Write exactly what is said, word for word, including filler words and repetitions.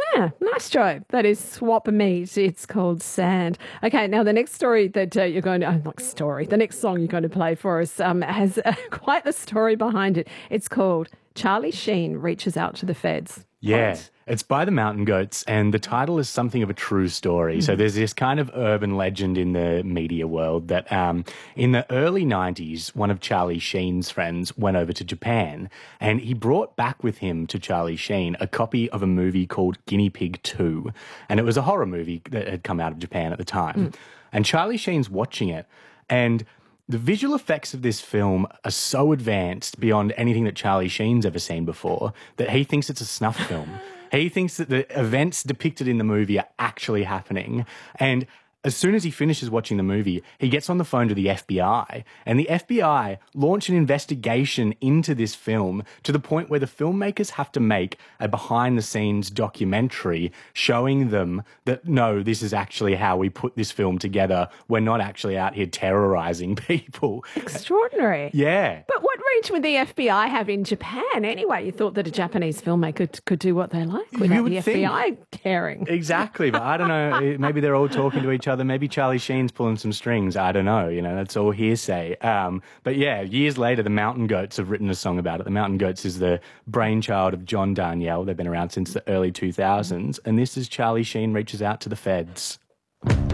Yeah, nice joke. That is swap meat. It's called Sand. Okay, now the next story that uh, you're going to, oh, not story, the next song you're going to play for us um, has uh, quite the story behind it. It's called Charlie Sheen Reaches Out to the Feds. Yeah, What? it's by the Mountain Goats, and the title is something of a true story. Mm-hmm. So there's this kind of urban legend in the media world that um, in the early nineties, one of Charlie Sheen's friends went over to Japan, and he brought back with him to Charlie Sheen a copy of a movie called Guinea Pig two, and it was a horror movie that had come out of Japan at the time. Mm. And Charlie Sheen's watching it, and the visual effects of this film are so advanced beyond anything that Charlie Sheen's ever seen before that he thinks it's a snuff film. He thinks that the events depicted in the movie are actually happening. And as soon as he finishes watching the movie, he gets on the phone to the F B I, and the F B I launch an investigation into this film to the point where the filmmakers have to make a behind-the-scenes documentary showing them that, no, this is actually how we put this film together. We're not actually out here terrorizing people. Extraordinary. Yeah. But what reach would the F B I have in Japan anyway? You thought that a Japanese filmmaker t- could do what they like without the F B I think. caring. Exactly, but I don't know. Maybe they're all talking to each other. Maybe Charlie Sheen's pulling some strings. I don't know. You know, that's all hearsay. Um, but yeah, years later, the Mountain Goats have written a song about it. The Mountain Goats is the brainchild of John Darnielle. They've been around since the early two thousands. And this is Charlie Sheen Reaches Out to the Feds.